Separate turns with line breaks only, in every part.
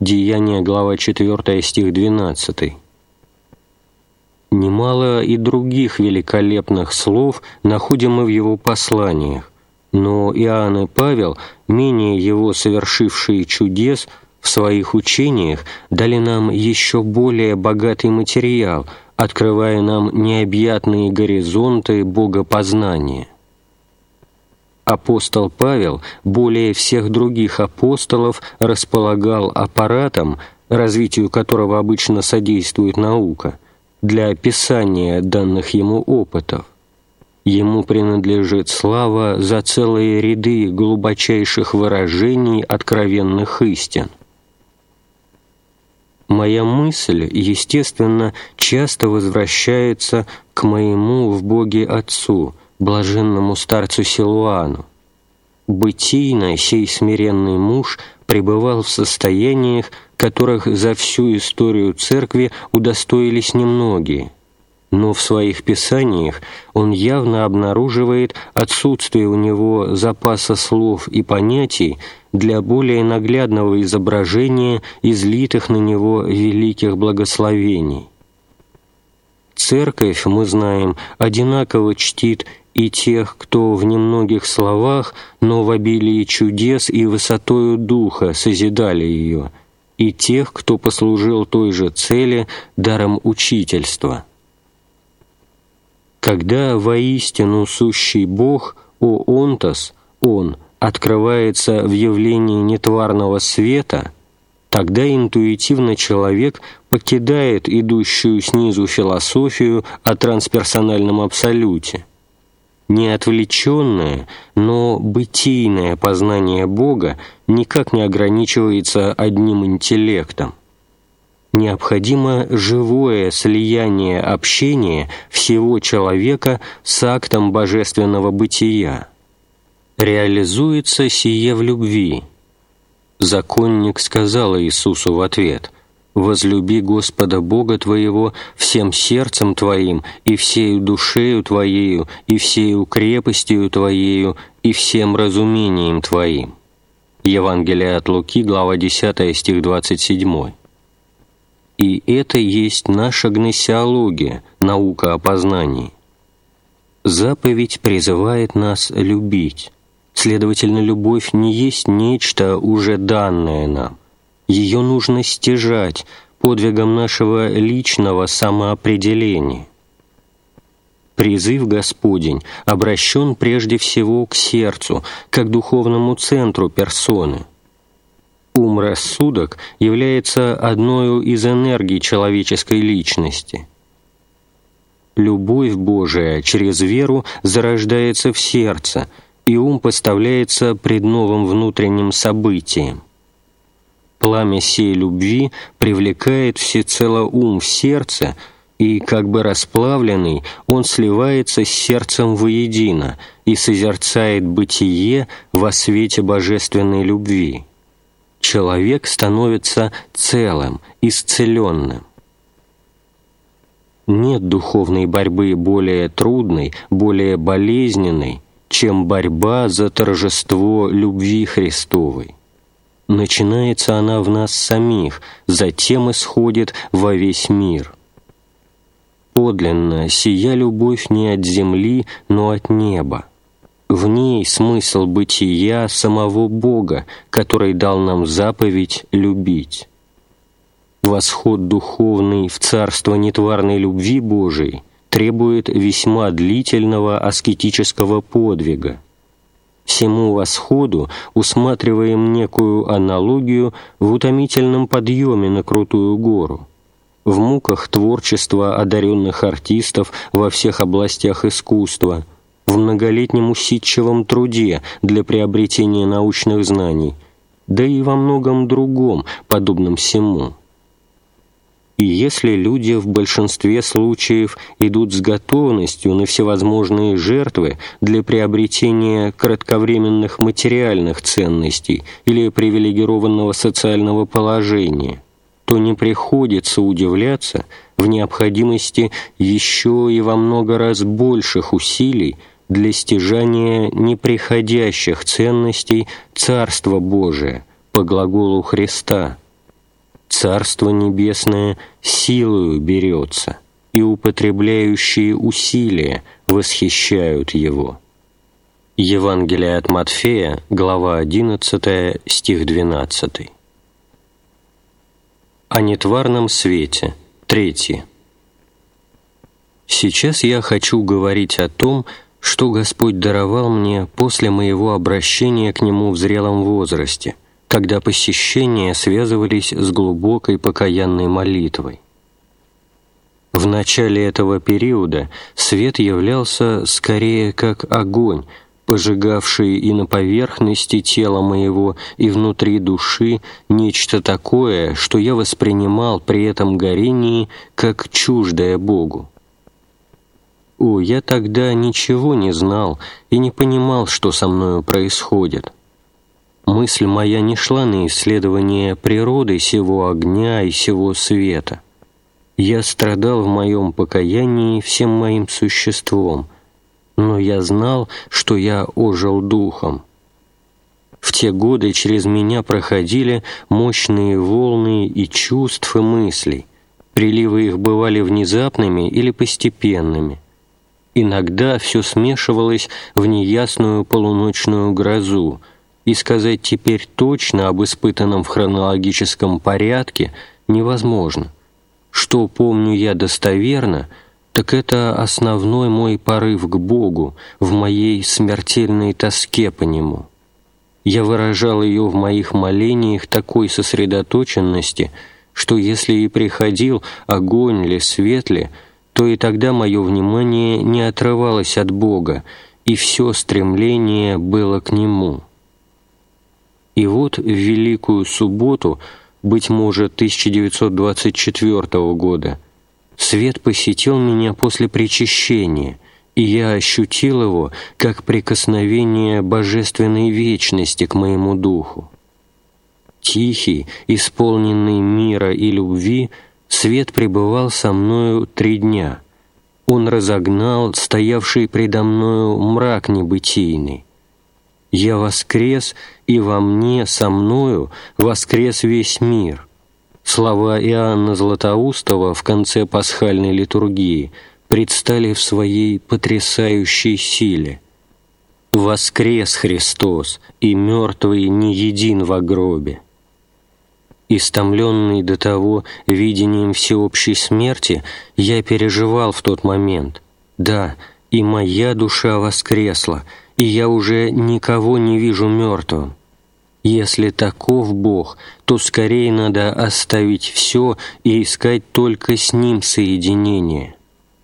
Деяния, глава 4, стих 12. Немало и других великолепных слов находим мы в его посланиях, но Иоанн и Павел, менее его совершившие чудес, в своих учениях дали нам еще более богатый материал, открывая нам необъятные горизонты богопознания. Апостол Павел более всех других апостолов располагал аппаратом, развитию которого обычно содействует наука, для описания данных ему опытов. Ему принадлежит слава за целые ряды глубочайших выражений откровенных истин. Моя мысль, естественно, часто возвращается к моему в Боге Отцу, блаженному старцу Силуану. Бытийно сей смиренный муж пребывал в состояниях, которых за всю историю Церкви удостоились немногие, но в своих писаниях он явно обнаруживает отсутствие у него запаса слов и понятий для более наглядного изображения излитых на него великих благословений. Церковь, мы знаем, одинаково чтит и тех, кто в немногих словах, но в обилии чудес и высотою духа созидали ее, и тех, кто послужил той же цели даром учительства. Когда воистину сущий Бог, Онтос, Он, открывается в явлении нетварного света, тогда интуитивно человек покидает идущую снизу философию о трансперсональном абсолюте. Неотвлеченное, но бытийное познание Бога никак не ограничивается одним интеллектом. Необходимо живое слияние общения всего человека с актом божественного бытия. Реализуется сие в любви. Законник сказал Иисусу в ответ: «Возлюби Господа Бога твоего всем сердцем твоим, и всею душею твоею, и всею крепостью твоею, и всем разумением твоим». Евангелие от Луки, глава 10, стих 27. И это есть наша гносеология, наука о познании. Заповедь призывает нас любить. Следовательно, любовь не есть нечто уже данное нам. Ее нужно стяжать подвигом нашего личного самоопределения. Призыв Господень обращен прежде всего к сердцу, как духовному центру персоны. Ум-рассудок является одною из энергий человеческой личности. Любовь Божия через веру зарождается в сердце, и ум поставляется пред новым внутренним событием. Пламя сей любви привлекает всецело ум в сердце, и, как бы расплавленный, он сливается с сердцем воедино и созерцает бытие во свете божественной любви. Человек становится целым, исцеленным. Нет духовной борьбы более трудной, более болезненной, чем борьба за торжество любви Христовой. Начинается она в нас самих, затем исходит во весь мир. Подлинно, сия любовь не от земли, но от неба. В ней смысл бытия самого Бога, который дал нам заповедь любить. Восход духовный в царство нетварной любви Божией требует весьма длительного аскетического подвига. Всему восходу усматриваем некую аналогию в утомительном подъеме на крутую гору, в муках творчества одаренных артистов во всех областях искусства, в многолетнем усидчивом труде для приобретения научных знаний, да и во многом другом, подобном сему. И если люди в большинстве случаев идут с готовностью на всевозможные жертвы для приобретения кратковременных материальных ценностей или привилегированного социального положения, то не приходится удивляться в необходимости еще и во много раз больших усилий для стяжания неприходящих ценностей Царства Божия по глаголу Христа. Царство Небесное силою берется, и употребляющие усилия восхищают его». Евангелие от Матфея, глава 11, стих 12. О нетварном свете. 3. Сейчас я хочу говорить о том, что Господь даровал мне после моего обращения к Нему в зрелом возрасте, когда посещения связывались с глубокой покаянной молитвой. В начале этого периода свет являлся скорее как огонь, пожигавший и на поверхности тела моего, и внутри души нечто такое, что я воспринимал при этом горении как чуждое Богу. Я тогда ничего не знал и не понимал, что со мною происходит. Мысль моя не шла на исследование природы сего огня и сего света. Я страдал в моем покаянии всем моим существом, но я знал, что я ожил духом. В те годы через меня проходили мощные волны и чувств, и мыслей. Приливы их бывали внезапными или постепенными. Иногда все смешивалось в неясную полуночную грозу, и сказать теперь точно об испытанном в хронологическом порядке невозможно. Что помню я достоверно, так это основной мой порыв к Богу в моей смертельной тоске по Нему. Я выражал ее в моих молениях такой сосредоточенности, что если и приходил огонь ли, свет ли, то и тогда мое внимание не отрывалось от Бога, и все стремление было к Нему. И вот в Великую Субботу, быть может, 1924 года, свет посетил меня после причащения, и я ощутил его как прикосновение божественной вечности к моему духу. Тихий, исполненный мира и любви, свет пребывал со мною 3 дня. Он разогнал стоявший предо мною мрак небытийный. Я воскрес, и во мне, со мною, воскрес весь мир. Слова Иоанна Златоустова в конце пасхальной литургии предстали в своей потрясающей силе. «Воскрес Христос, и мертвый не един во гробе». Истомленный до того видением всеобщей смерти, я переживал в тот момент: да, и моя душа воскресла, и я уже никого не вижу мертвым. Если таков Бог, то скорее надо оставить все и искать только с Ним соединение.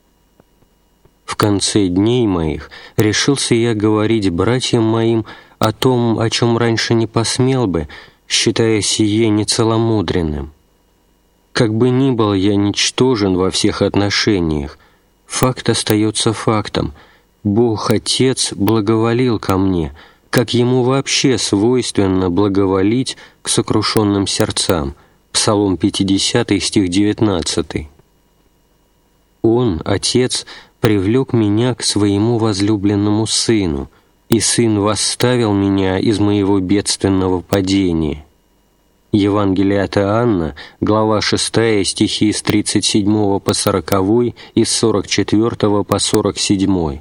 В конце дней моих решился я говорить братьям моим о том, о чем раньше не посмел бы, считая сие нецеломудренным. Как бы ни был я ничтожен во всех отношениях, факт остается фактом. Бог Отец благоволил ко мне, как Ему вообще свойственно благоволить к сокрушенным сердцам. Псалом 50, стих 19. Он, Отец, привлек меня к Своему возлюбленному Сыну, и Сын восставил меня из моего бедственного падения. Евангелие от Иоанна, глава 6, стихи с 37 по 40 и с 44 по 47.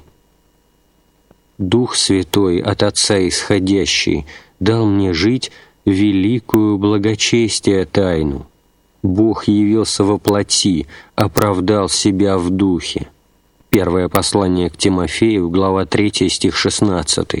Дух Святой, от Отца исходящий, дал мне жить великую благочестие тайну. Бог явился во плоти, оправдал себя в духе. Первое послание к Тимофею, глава 3, стих 16.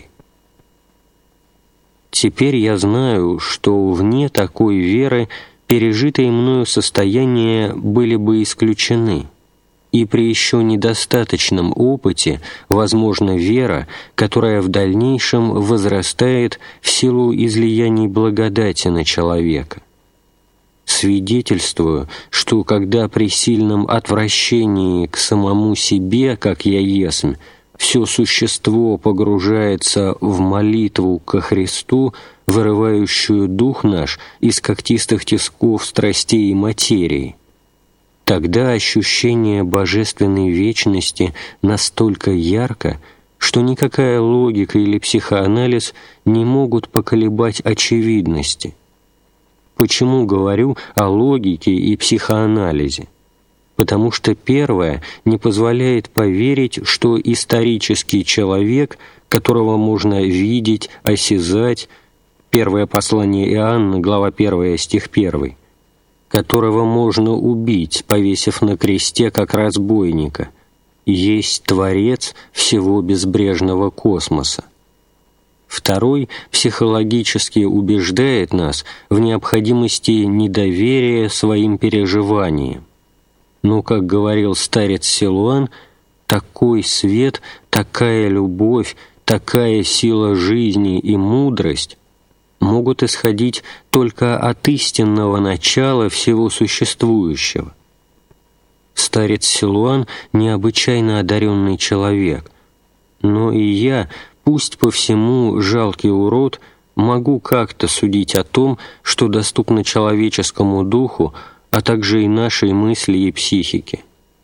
Теперь я знаю, что вне такой веры пережитые мною состояния были бы исключены, и при еще недостаточном опыте возможна вера, которая в дальнейшем возрастает в силу излияний благодати на человека. Свидетельствую, что когда при сильном отвращении к самому себе, как я есмь, все существо погружается в молитву ко Христу, вырывающую дух наш из когтистых тисков страстей и материи, тогда ощущение божественной вечности настолько ярко, что никакая логика или психоанализ не могут поколебать очевидности. Почему говорю о логике и психоанализе? Потому что первое не позволяет поверить, что исторический человек, которого можно видеть, осязать, первое послание Иоанна, глава 1, стих 1, которого можно убить, повесив на кресте как разбойника, есть Творец всего безбрежного космоса. Второй психологически убеждает нас в необходимости недоверия своим переживаниям. Но, как говорил старец Силуан, такой свет, такая любовь, такая сила жизни и мудрость могут исходить только от истинного начала всего существующего. Старец Силуан – необычайно одаренный человек, но и я, пусть по всему жалкий урод, могу как-то судить о том, что доступно человеческому духу, а также и нашей мысли и психике.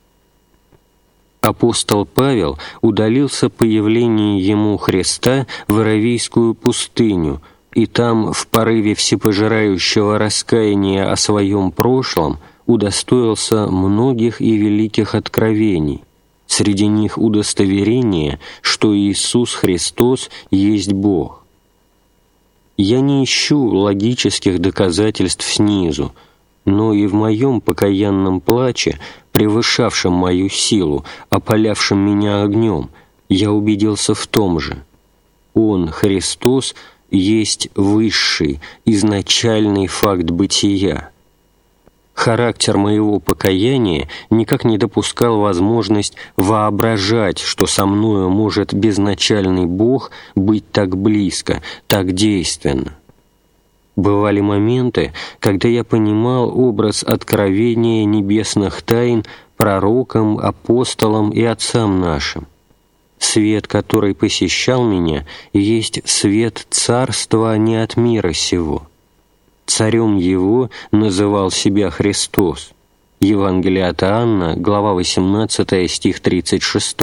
Апостол Павел удалился по явлению ему Христа в Аравийскую пустыню, и там, в порыве всепожирающего раскаяния о своем прошлом, удостоился многих и великих откровений, среди них удостоверение, что Иисус Христос есть Бог. Я не ищу логических доказательств снизу, но и в моем покаянном плаче, превышавшем мою силу, опалявшем меня огнем, я убедился в том же. Он, Христос, есть высший, изначальный факт бытия. Характер моего покаяния никак не допускал возможность воображать, что со мною может безначальный Бог быть так близко, так действенно. Бывали моменты, когда я понимал образ откровения небесных тайн пророкам, апостолам и отцам нашим. Свет, который посещал меня, есть свет царства не от мира сего. Царем его называл себя Христос. Евангелие от Иоанна, глава 18, стих 36.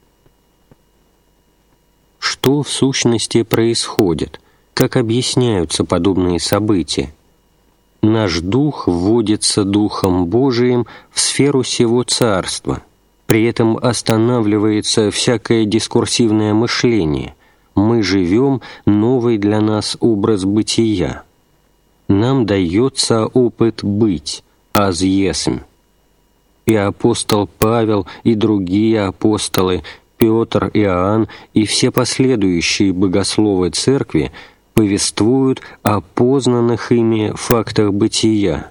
Что в сущности происходит? Как объясняются подобные события? Наш дух вводится Духом Божиим в сферу сего царства. При этом останавливается всякое дискурсивное мышление. Мы живем новый для нас образ бытия. Нам дается опыт быть, аз есмь. И апостол Павел, и другие апостолы, Петр, Иоанн и все последующие богословы Церкви повествуют о познанных ими фактах бытия.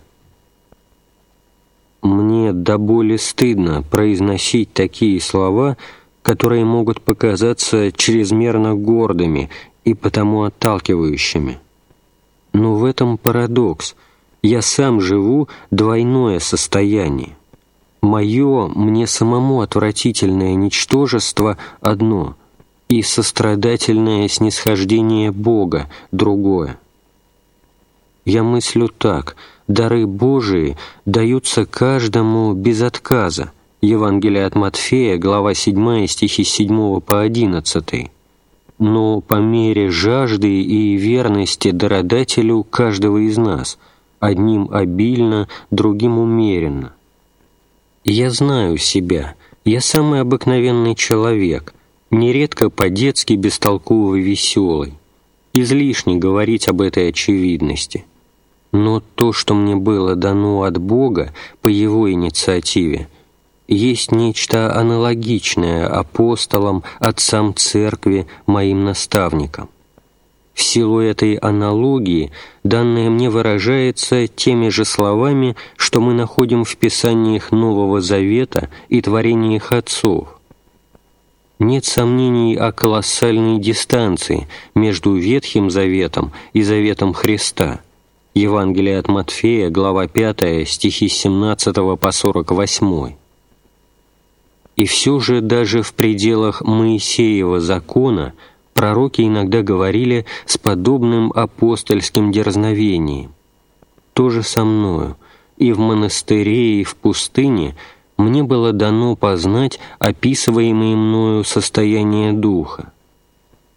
Мне до боли стыдно произносить такие слова, которые могут показаться чрезмерно гордыми и потому отталкивающими. Но в этом парадокс. Я сам живу двойное состояние. Мое, мне самому отвратительное ничтожество одно, и сострадательное снисхождение Бога другое. Я мыслю так: дары Божии даются каждому без отказа. Евангелие от Матфея, глава 7, стихи 7 по 11. Но по мере жажды и верности дародателю каждого из нас, одним обильно, другим умеренно. Я знаю себя, я самый обыкновенный человек, нередко по-детски бестолковый веселый. Излишне говорить об этой очевидности. Но то, что мне было дано от Бога по Его инициативе, есть нечто аналогичное апостолам, отцам Церкви, моим наставникам. В силу этой аналогии данное мне выражается теми же словами, что мы находим в Писаниях Нового Завета и творениях отцов. Нет сомнений о колоссальной дистанции между Ветхим Заветом и Заветом Христа. Евангелие от Матфея, глава 5, стихи с 17 по 48. И все же даже в пределах Моисеева закона пророки иногда говорили с подобным апостольским дерзновением. То же со мною. И в монастыре, и в пустыне мне было дано познать описываемое мною состояние духа.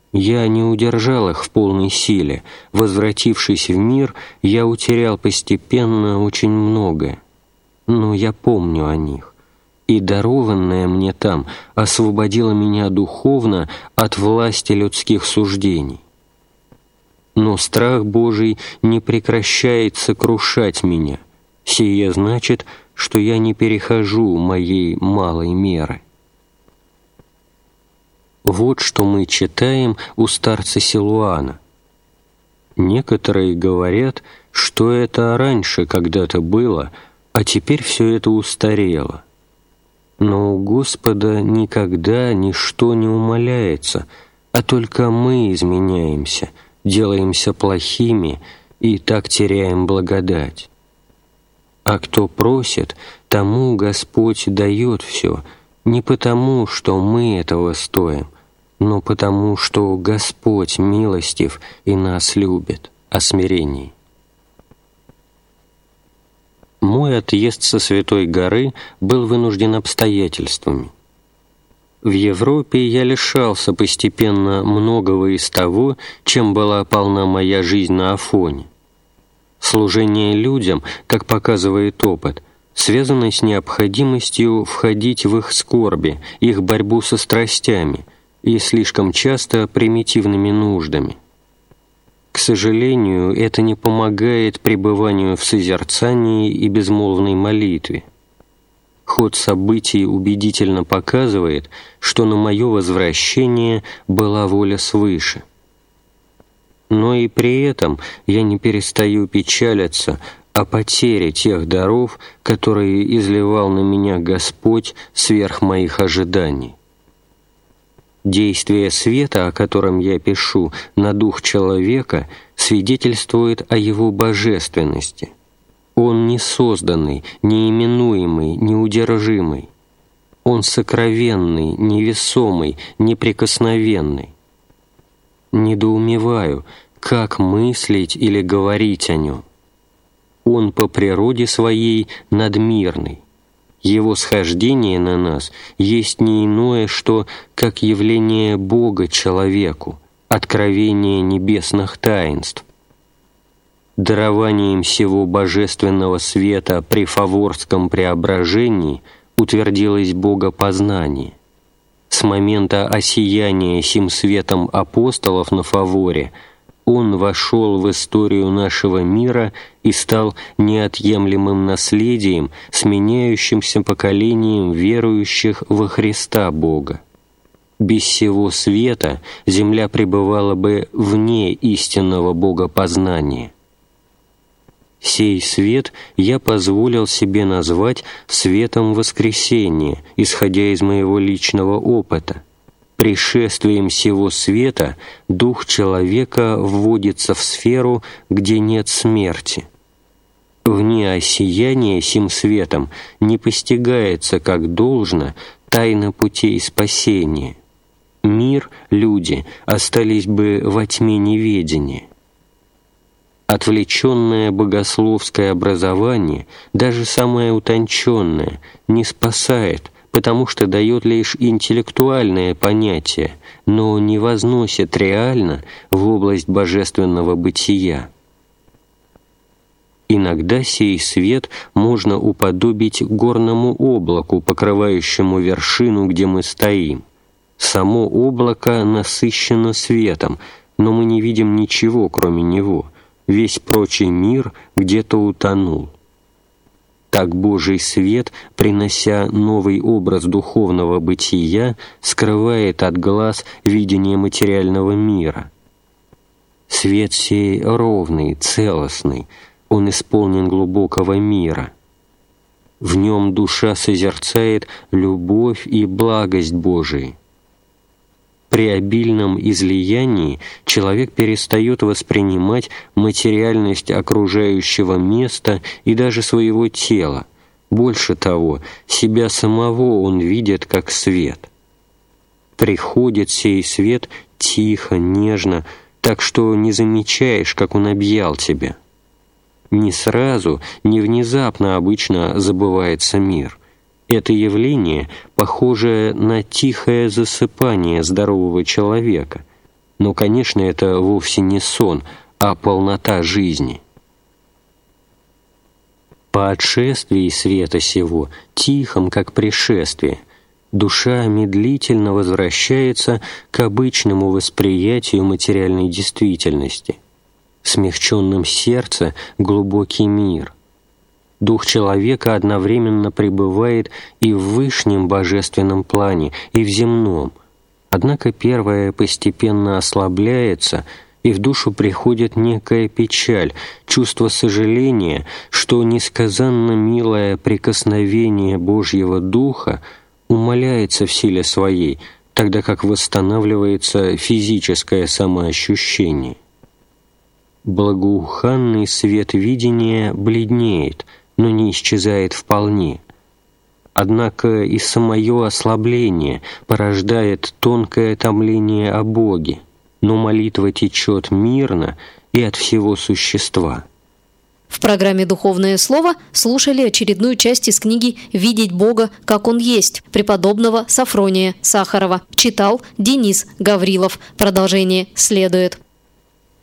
Я не удержал их в полной силе. Возвратившись в мир, я утерял постепенно очень многое. Но я помню о них, и дарованное мне там освободило меня духовно от власти людских суждений. Но страх Божий не прекращает сокрушать меня. Сие значит, что я не перехожу моей малой меры. Вот что мы читаем у старца Силуана. Некоторые говорят, что это раньше когда-то было, а теперь все это устарело. Но у Господа никогда ничто не умаляется, а только мы изменяемся, делаемся плохими и так теряем благодать. А кто просит, тому Господь дает все, не потому, что мы этого стоим, но потому, что Господь милостив и нас любит, о смирении. Мой отъезд со Святой горы был вынужден обстоятельствами. В Европе я лишался постепенно многого из того, чем была полна моя жизнь на Афоне. Служение людям, как показывает опыт, связано с необходимостью входить в их скорби, их борьбу со страстями и слишком часто примитивными нуждами. К сожалению, это не помогает пребыванию в созерцании и безмолвной молитве. Ход событий убедительно показывает, что на мое возвращение была воля свыше. Но и при этом я не перестаю печалиться о потере тех даров, которые изливал на меня Господь сверх моих ожиданий. Действие света, о котором я пишу, на дух человека, свидетельствует о его божественности. Он не созданный, неименуемый, неудержимый. Он сокровенный, невесомый, неприкосновенный. Недоумеваю, как мыслить или говорить о нем. Он по природе своей надмирный. Его схождение на нас есть не иное, что как явление Бога человеку, откровение небесных таинств. Дарованием сего божественного света при Фаворском преображении утвердилось богопознание. С момента осияния сим светом апостолов на Фаворе он вошел в историю нашего мира и стал неотъемлемым наследием, сменяющимся поколением верующих во Христа Бога. Без сего света земля пребывала бы вне истинного богопознания. Сей свет я позволил себе назвать светом воскресения, исходя из моего личного опыта. Пришествием сего света дух человека вводится в сферу, где нет смерти. Вне осияния сим светом не постигается, как должно, тайна путей спасения. Мир, люди остались бы во тьме неведения. Отвлеченное богословское образование, даже самое утонченное, не спасает, потому что дает лишь интеллектуальное понятие, но не возносит реально в область божественного бытия. Иногда сей свет можно уподобить горному облаку, покрывающему вершину, где мы стоим. Само облако насыщено светом, но мы не видим ничего, кроме него. Весь прочий мир где-то утонул. Так Божий свет, принося новый образ духовного бытия, скрывает от глаз видение материального мира. Свет сей ровный, целостный, он исполнен глубокого мира. В нем душа созерцает любовь и благость Божии. При обильном излиянии человек перестает воспринимать материальность окружающего места и даже своего тела. Больше того, себя самого он видит как свет. Приходит сей свет тихо, нежно, так что не замечаешь, как он объял тебя. Не сразу, не внезапно обычно забывается мир. Это явление похоже на тихое засыпание здорового человека, Но, конечно, это вовсе не сон, а полнота жизни. По отшествии света сего, тихом, как пришествие, душа медлительно возвращается к обычному восприятию материальной действительности. В смягченном сердце глубокий мир. Дух человека одновременно пребывает и в вышнем божественном плане, и в земном. Однако первое постепенно ослабляется, и в душу приходит некая печаль, чувство сожаления, что несказанно милое прикосновение Божьего Духа умаляется в силе своей, тогда как восстанавливается физическое самоощущение. Благоуханный свет видения бледнеет, но не исчезает вполне. Однако и самое ослабление порождает тонкое томление о Боге, но молитва течет мирно и от всего существа.
В программе «Духовное слово» слушали очередную часть из книги «Видеть Бога, как Он есть» преподобного Сафрония Сахарова. Читал Денис Гаврилов. Продолжение следует.